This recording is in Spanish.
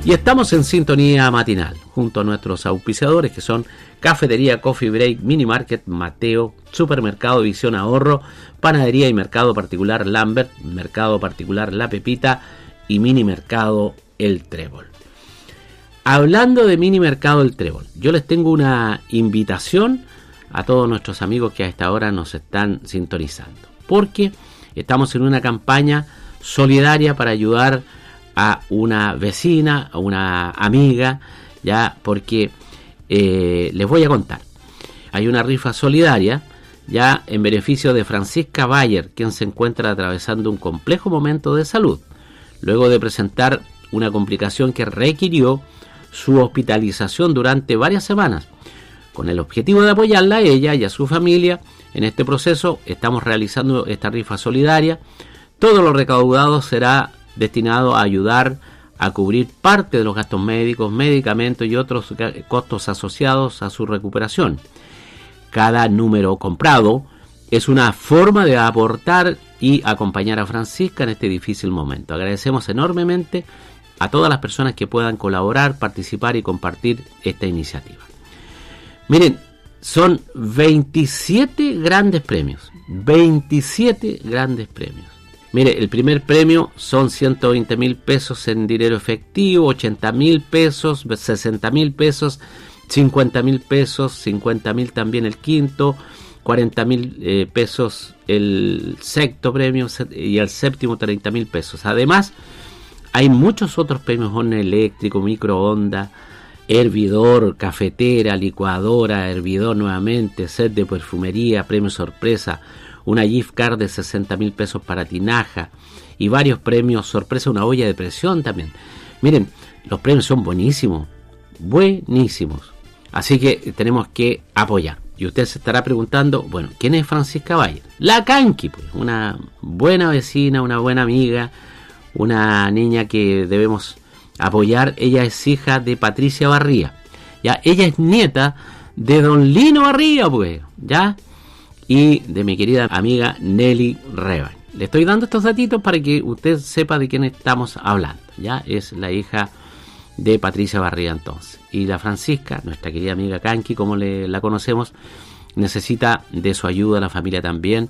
Y estamos en sintonía matinal, junto a nuestros auspiciadores que son Cafetería Coffee Break, Mini Market Mateo, Supermercado Visión Ahorro, Panadería y Mercado Particular Lambert, Mercado Particular La Pepita y Mini Mercado El Trébol. Hablando de Mini Mercado El Trébol, yo les tengo una invitación a todos nuestros amigos que a esta hora nos están sintonizando, porque estamos en una campaña solidaria para ayudar a una vecina, a una amiga, ya, porque les voy a contar. Hay una rifa solidaria, ya, en beneficio de Francisca Bayer, quien se encuentra atravesando un complejo momento de salud, luego de presentar una complicación que requirió su hospitalización durante varias semanas. Con el objetivo de apoyarla a ella y a su familia en este proceso, estamos realizando esta rifa solidaria. Todo lo recaudado será destinado a ayudar a cubrir parte de los gastos médicos, medicamentos y otros costos asociados a su recuperación. Cada número comprado es una forma de aportar y acompañar a Francisca en este difícil momento. Agradecemos enormemente a todas las personas que puedan colaborar, participar y compartir esta iniciativa. Miren, son 27 grandes premios. 27 grandes premios. Mire, el primer premio son 120,000 pesos en dinero efectivo, 80,000 pesos, 60,000 pesos, 50,000 pesos, 50,000 también el quinto, 40,000 pesos el sexto premio y el séptimo 30,000 pesos. Además, hay muchos otros premios: horno eléctrico, microondas, hervidor, cafetera, licuadora, hervidor nuevamente, set de perfumería, premio sorpresa, una gift card de 60,000 pesos para tinaja y varios premios sorpresa, una olla de presión también. Miren, los premios son buenísimos, buenísimos. Así que tenemos que apoyar. Y usted se estará preguntando, bueno, ¿quién es Francisca Valle? La Canqui, pues, una buena vecina, una buena amiga, una niña que debemos apoyar. Ella es hija de Patricia Barría, ya, ella es nieta de don Lino Barría, pues, ya, y de mi querida amiga Nelly Rebañ. Le estoy dando estos datitos para que usted sepa de quién estamos hablando. Ya, es la hija de Patricia Barría entonces. Y la Francisca, nuestra querida amiga Canqui, como la conocemos, necesita de su ayuda, la familia también,